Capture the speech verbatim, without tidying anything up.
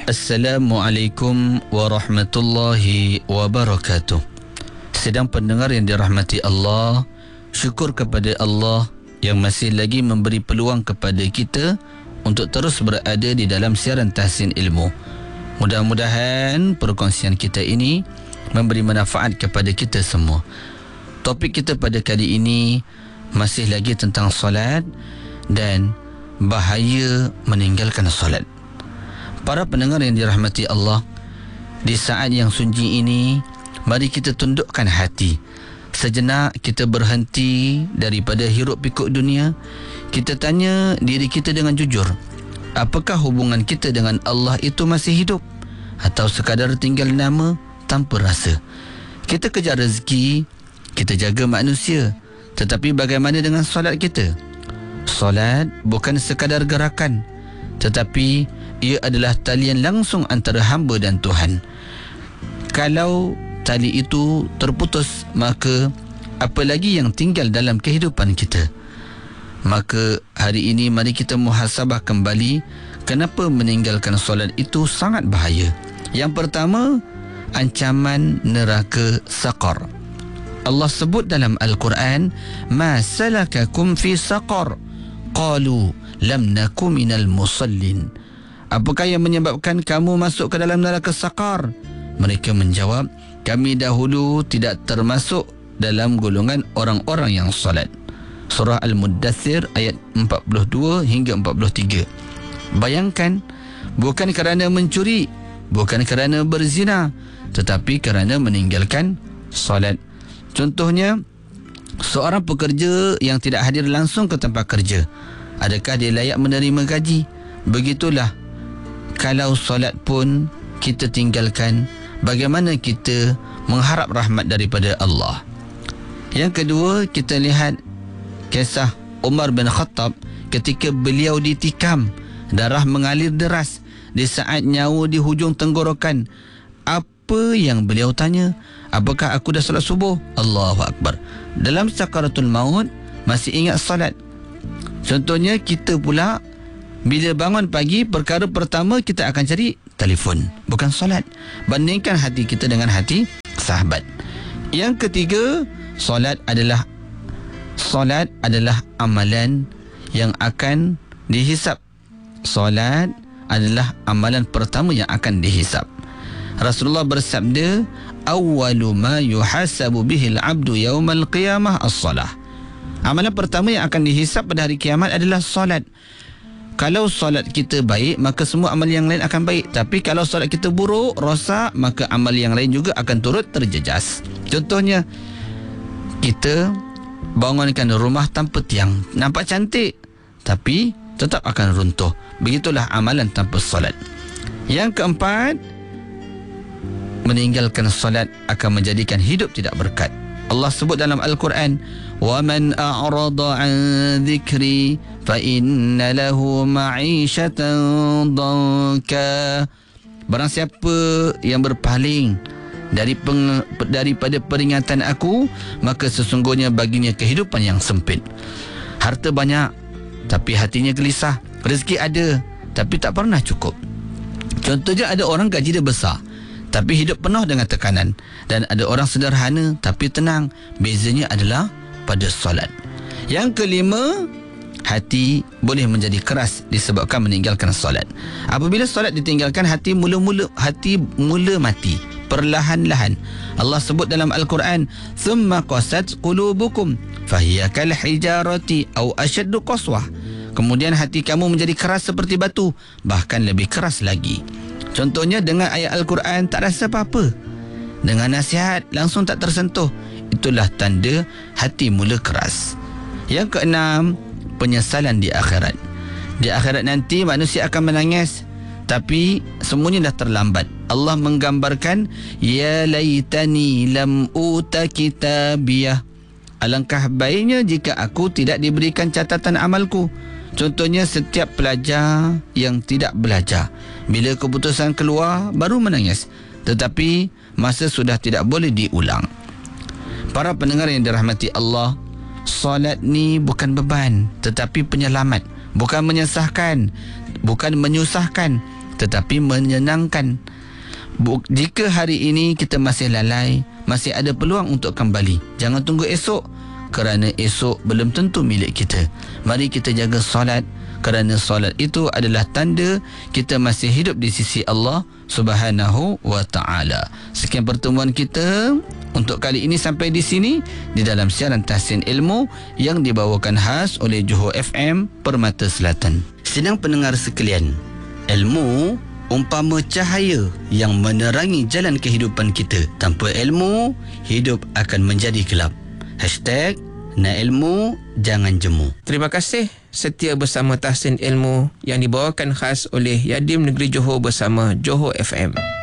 Assalamualaikum warahmatullahi wabarakatuh. Sedang pendengar yang dirahmati Allah, syukur kepada Allah yang masih lagi memberi peluang kepada kita untuk terus berada di dalam siaran Tahsin Ilmu. Mudah-mudahan perkongsian kita ini memberi manfaat kepada kita semua. Topik kita pada kali ini masih lagi tentang solat dan bahaya meninggalkan solat. Para pendengar yang dirahmati Allah, di saat yang sunyi ini, mari kita tundukkan hati. Sejenak kita berhenti daripada hiruk pikuk dunia. Kita tanya diri kita dengan jujur, apakah hubungan kita dengan Allah itu masih hidup atau sekadar tinggal nama tanpa rasa? Kita kejar rezeki, kita jaga manusia, tetapi bagaimana dengan solat kita? Solat bukan sekadar gerakan, tetapi ia adalah talian langsung antara hamba dan Tuhan. Kalau tali itu terputus, maka apa lagi yang tinggal dalam kehidupan kita? Maka hari ini mari kita muhasabah kembali kenapa meninggalkan solat itu sangat bahaya. Yang pertama, ancaman neraka saqar. Allah sebut dalam Al-Quran, ma salakakum fi saqar, qalu lam naku minal musallin. Apakah yang menyebabkan kamu masuk ke dalam neraka saqar? Mereka menjawab, kami dahulu tidak termasuk dalam golongan orang-orang yang salat. Surah Al-Muddathir ayat empat puluh dua hingga empat puluh tiga. Bayangkan, bukan kerana mencuri, bukan kerana berzina, tetapi kerana meninggalkan salat. Contohnya, seorang pekerja yang tidak hadir langsung ke tempat kerja, adakah dia layak menerima gaji? Begitulah, kalau solat pun kita tinggalkan, bagaimana kita mengharap rahmat daripada Allah? Yang kedua, kita lihat kisah Umar bin Khattab ketika beliau ditikam, darah mengalir deras di saat nyawa di hujung tenggorokan. Apa yang beliau tanya? Apakah aku dah solat subuh? Allahu Akbar. Dalam sakaratul maut masih ingat solat. Contohnya, kita pula bila bangun pagi, perkara pertama kita akan cari telefon, bukan solat. Bandingkan hati kita dengan hati sahabat. Yang ketiga, solat adalah solat adalah amalan yang akan dihisap. Solat adalah amalan pertama yang akan dihisap. Rasulullah bersabda, awwalu ma yuhasabu bihil abdu yawmal qiyamah as-salah. Amalan pertama yang akan dihisap pada hari kiamat adalah solat. Kalau solat kita baik, maka semua amal yang lain akan baik. Tapi kalau solat kita buruk, rosak, maka amal yang lain juga akan turut terjejas. Contohnya, kita bangunkan rumah tanpa tiang, nampak cantik, tapi tetap akan runtuh. Begitulah amalan tanpa solat. Yang keempat, meninggalkan solat akan menjadikan hidup tidak berkat. Allah sebut dalam Al-Quran, وَمَنْ أَعْرَضَ عَنْ ذِكْرِي فَإِنَّ لَهُ مَعِيشَةً ضَنْكًا. Barang siapa yang berpaling dari peng, daripada peringatan aku, maka sesungguhnya baginya kehidupan yang sempit. Harta banyak, tapi hatinya gelisah. Rezeki ada, tapi tak pernah cukup. Contohnya, ada orang gaji dia besar, tapi hidup penuh dengan tekanan. Dan ada orang sederhana tapi tenang. Bezanya adalah pada solat. Yang kelima, hati boleh menjadi keras disebabkan meninggalkan solat. Apabila solat ditinggalkan, hati mula-mula hati mula mati perlahan-lahan. Allah sebut dalam Al-Quran, thumma qasat qulubukum fahiya kal hijarati aw ashaddu qaswah. Kemudian hati kamu menjadi keras seperti batu, bahkan lebih keras lagi. Contohnya, dengan ayat Al-Quran tak rasa apa-apa, dengan nasihat langsung tak tersentuh. Itulah tanda hati mula keras. Yang keenam, penyesalan di akhirat. Di akhirat nanti manusia akan menangis, tapi semuanya dah terlambat. Allah menggambarkan, ya laitani lam uta kitabiyah. Alangkah baiknya jika aku tidak diberikan catatan amalku. Contohnya, setiap pelajar yang tidak belajar, bila keputusan keluar baru menangis, tetapi masa sudah tidak boleh diulang. Para pendengar yang dirahmati Allah, solat ni bukan beban, tetapi penyelamat. Bukan menyesahkan, bukan menyusahkan, tetapi menyenangkan. Jika hari ini kita masih lalai, masih ada peluang untuk kembali. Jangan tunggu esok, kerana esok belum tentu milik kita. Mari kita jaga solat, kerana solat itu adalah tanda kita masih hidup di sisi Allah Subhanahu wa ta'ala. Sekian pertemuan kita untuk kali ini sampai di sini di dalam siaran Tahsin Ilmu yang dibawakan khas oleh Johor F M Permata Selatan. Sidang pendengar sekalian, ilmu umpama cahaya yang menerangi jalan kehidupan kita. Tanpa ilmu, hidup akan menjadi gelap. Hashtag nak ilmu, jangan jemu. Terima kasih setia bersama Tahsin Ilmu yang dibawakan khas oleh Yadim Negeri Johor bersama Johor F M.